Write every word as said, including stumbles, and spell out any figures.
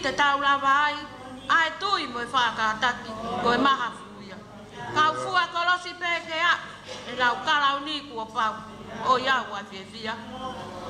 te tau lava ai, ai tui mo e whakataki, ko e maha fuia. Kau fua kolosi peke a, e lau karau ni kua pau, o iau a fia fia.